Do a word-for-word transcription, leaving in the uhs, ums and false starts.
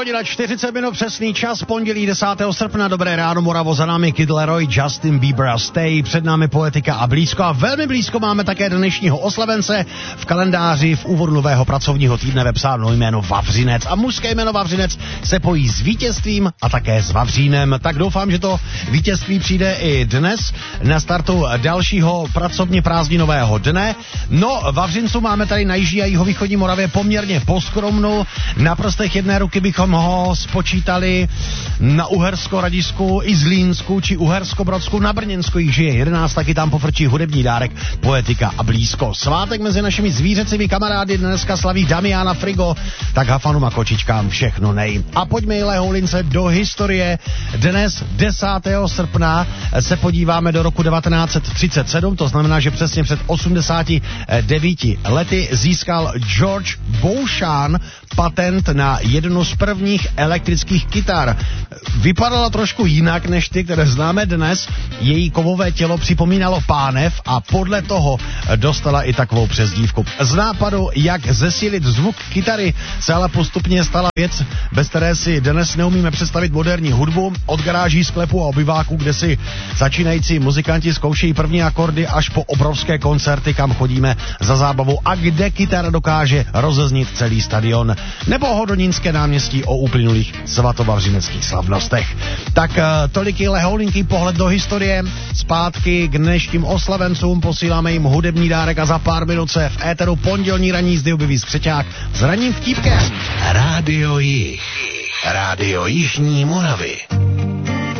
hodina čtyřicet minut přesný čas, pondělí desátého srpna, dobré ráno Moravo, za námi Kid Laroi, Justin Bieber a Stay, před námi Poetika a blízko a velmi blízko máme také dnešního oslavence. V kalendáři v úvodu nového pracovního týdne vepsáno jméno Vavřinec a mužské jméno Vavřinec se pojí s vítězstvím a také s Vavřínem. Tak doufám, že to vítězství přijde i dnes na startu dalšího pracovně prázdninového dne. No, Vavřinců máme tady na jižní a jihovýchodní Moravě poměrně poskromnou. Na prstech jedné ruky bychom ho spočítali na Uhersko-Radisku i Zlínsku či Uhersko-Brodsku, na Brněnsku jich žije jedenáct, taky tam pofrčí hudební dárek Poetika a blízko. Svátek mezi našimi zvířecími kamarády dneska slaví Damiana Frigo, tak hafanům a kočičkám všechno nej. A pojďme i lehoulince do historie. Dnes desátého srpna se podíváme do roku devatenáct set třicet sedm, to znamená, že přesně před osmdesáti devíti lety získal George Beauchamp patent na jednu z prvních elektrických kytar. Vypadala trošku jinak než ty, které známe dnes. Její kovové tělo připomínalo pánev a podle toho dostala i takovou přezdívku. Z nápadu, jak zesílit zvuk kytary, se ale postupně stala věc, bez které si dnes neumíme představit moderní hudbu. Od garáží, sklepů a obyváků, kde si začínající muzikanti zkoušejí první akordy, až po obrovské koncerty, kam chodíme za zábavou a kde kytara dokáže rozeznit celý stadion. Nebo Hodonínské náměstí o uplynulých svatovavřineckých slavnostech. Tak tolik je lehoulinký pohled do historie. Zpátky k dnešním oslavencům posíláme jim hudební dárek a za pár minut se v éteru pondělní ranní zdy objeví Skřeťák s ranním vtípkem. Rádio Jih. Rádio Jižní Moravy.